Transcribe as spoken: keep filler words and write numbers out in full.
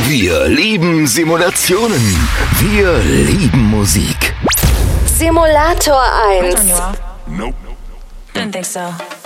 Wir lieben Simulationen. Wir lieben Musik. Simulator eins. Nope. Didn't think so.